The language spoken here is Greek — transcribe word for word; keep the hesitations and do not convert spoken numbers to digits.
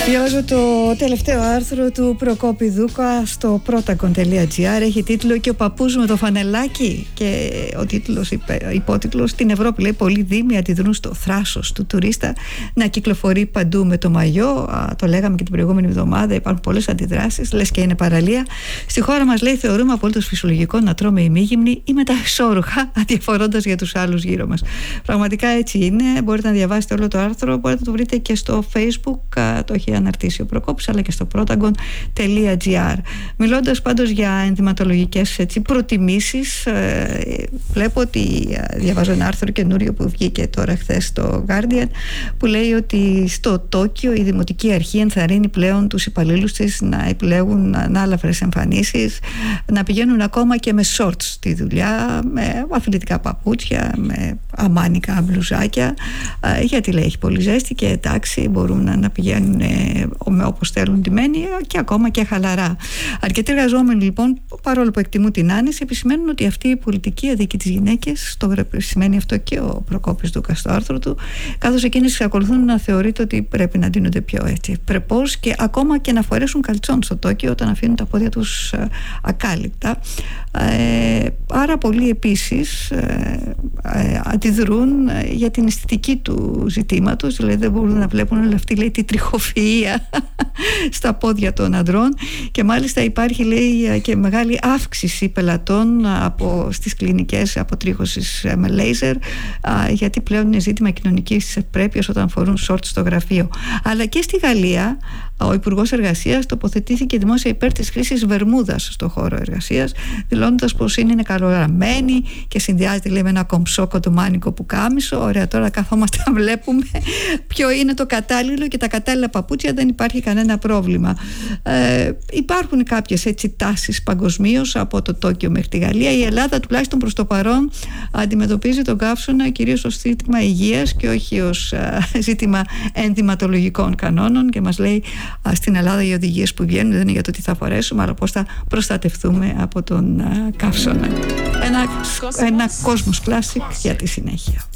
Διαβάζω το τελευταίο άρθρο του Προκόπη Δούκα στο protagon τελεία gr. Έχει τίτλο «Και ο παππούς με το φανελάκι». Και ο τίτλος, υπότιτλος, «Στην Ευρώπη, λέει, πολλοί δήμοι αντιδρούν στο θράσος του τουρίστα να κυκλοφορεί παντού με το μαγιό». Α, το λέγαμε και την προηγούμενη εβδομάδα. Υπάρχουν πολλές αντιδράσεις, λες και είναι παραλία. Στη χώρα μας, λέει, θεωρούμε απολύτως φυσιολογικό να τρώμε ημίγυμνοι ή με τα ισόρουχα, αδιαφορώντας για τους άλλους γύρω μας. Πραγματικά έτσι είναι. Μπορείτε να διαβάσετε όλο το άρθρο. Μπορείτε να το βρείτε και στο Facebook. Το έχει αναρτήσει ο Προκόπης, αλλά και στο protagon τελεία gr. Μιλώντας πάντως για ενδυματολογικές, έτσι, προτιμήσεις, ε, βλέπω ότι ε, διαβάζω ένα άρθρο καινούριο που βγήκε τώρα χθες στο Guardian, που λέει ότι στο Τόκιο η Δημοτική Αρχή ενθαρρύνει πλέον τους υπαλλήλους της να επιλέγουν ανάλαφρες εμφανίσεις, να πηγαίνουν ακόμα και με shorts στη δουλειά, με αθλητικά παπούτσια, με αμάνικα μπλουζάκια, ε, γιατί, λέει, έχει πολύ ζέστη και εντάξει, μπορούν να, να πηγαίνουν ε, όπως θέλουν ντυμένοι και ακόμα και χαλαρά. Αρκετοί εργαζόμενοι, λοιπόν, παρόλο που εκτιμούν την άνεση, επισημαίνουν ότι αυτή η πολιτική αδικεί τις γυναίκες. Το σημαίνει αυτό και ο Προκόπης Δούκα στο άρθρο του, καθώς εκείνες εξακολουθούν να θεωρείται ότι πρέπει να ντύνονται πιο έτσι πρεπώς και ακόμα και να φορέσουν καλτσόν στο Τόκιο όταν αφήνουν τα πόδια τους ακάλυπτα. Ε, άρα πολλοί επίσης ε, ε, αντιδρούν για την αισθητική του ζητήματος, δηλαδή δεν μπορούν να βλέπουν όλη αυτή, λέει, τη τριχοφυΐα στα πόδια των αντρών, και μάλιστα υπάρχει, λέει, και μεγάλη αύξηση πελατών από, στις κλινικές αποτρίχωσης με λέιζερ, γιατί πλέον είναι ζήτημα κοινωνικής ευπρέπειας όταν φορούν σόρτ στο γραφείο. Αλλά και στη Γαλλία ο Υπουργός Εργασίας τοποθετήθηκε δημόσια υπέρ της χρήσης βερμούδας στο χώρο εργασίας, δηλώνοντας πως είναι καλοραμμένη και συνδυάζεται, λέει, με ένα κομψό κοντομάνικο πουκάμισο. Ωραία, τώρα καθόμαστε να βλέπουμε ποιο είναι το κατάλληλο και τα κατάλληλα παπούτσια, δεν υπάρχει κανένα πρόβλημα. Ε, υπάρχουν κάποιες, έτσι, τάσεις παγκοσμίως από το Τόκιο μέχρι τη Γαλλία. Η Ελλάδα, τουλάχιστον προς το παρόν, αντιμετωπίζει τον καύσωνα κυρίως ως ζήτημα υγείας και όχι ως α, ζήτημα ενδυματολογικών κανόνων, και μας λέει α, στην Ελλάδα οι οδηγίες που βγαίνουν δεν είναι για το τι θα φορέσουμε, αλλά πώς θα προστατευτούμε από τον α, καύσωνα. Ένα, ένα Cosmos Classic για τη συνέχεια.